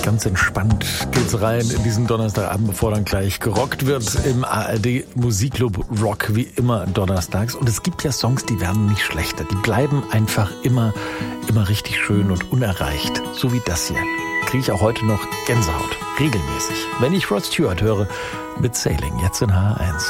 Ganz entspannt geht's rein in diesen Donnerstagabend, bevor dann gleich gerockt wird im ARD Musikclub Rock, wie immer donnerstags. Und es gibt ja Songs, die werden nicht schlechter. Die bleiben einfach immer richtig schön und unerreicht. So wie das hier. Kriege ich auch heute noch Gänsehaut. Regelmäßig. Wenn ich Rod Stewart höre mit Sailing, jetzt in HR1.